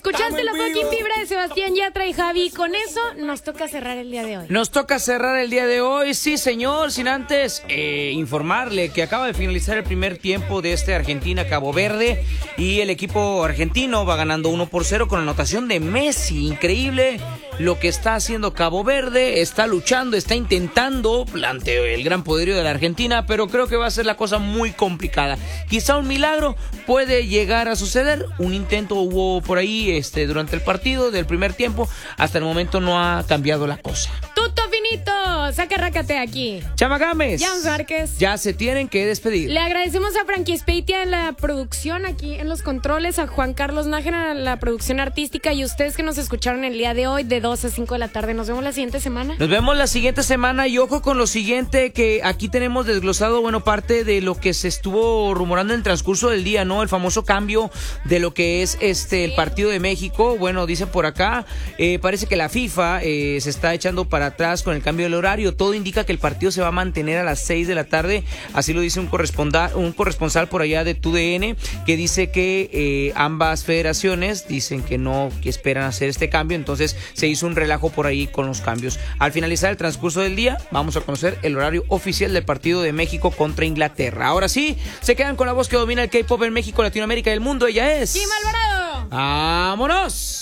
Escuchaste la fucking vibra de Sebastián Yatra y Javi. Con eso nos toca cerrar el día de hoy. Nos toca cerrar el día de hoy, sí señor, sin antes informarle que acaba de finalizar el primer tiempo de Argentina-Cabo Verde y el equipo argentino va ganando 1-0 con anotación de Messi. Increíble lo que está haciendo Cabo Verde, está luchando, está intentando ante el gran poderío de la Argentina, pero creo que va a ser la cosa muy complicada. Quizá un milagro puede llegar a suceder, un intento hubo por ahí durante el partido del primer tiempo, hasta el momento no ha cambiado la cosa. Tuto finito, saca rácate aquí. Chama Gámez, Jan Márquez, ya se tienen que despedir. Le agradecemos a Frankie Speitia en la producción, aquí en los controles, a Juan Carlos Nájera en la producción artística y ustedes que nos escucharon el día de hoy de 2 a 5 de la tarde. Nos vemos la siguiente semana. Nos vemos la siguiente semana y ojo con lo siguiente, que aquí tenemos desglosado, bueno, parte de lo que se estuvo rumorando en el transcurso del día, ¿no? El famoso cambio de lo que es el partido de México. Bueno, dice por acá, parece que la FIFA se está echando para atrás con el cambio del horario. Todo indica que el partido se va a mantener a las 6 de la tarde, así lo dice un corresponsal por allá de TUDN, que dice que ambas federaciones dicen que no, que esperan hacer este cambio, entonces se hizo un relajo por ahí con los cambios. Al finalizar el transcurso del día, vamos a conocer el horario oficial del partido de México contra Inglaterra. Ahora sí, se quedan con la voz que domina el K-pop en México, Latinoamérica y el mundo. Ella es Kim Alvarado. ¡Vámonos!